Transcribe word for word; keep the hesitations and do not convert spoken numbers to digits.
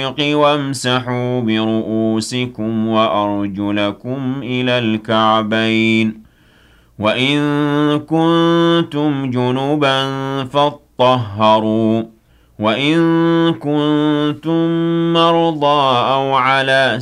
وامسحوا برؤوسكم وأرجلكم إلى الكعبين وإن كنتم جنبا فاطهروا وإن كنتم مرضى أو على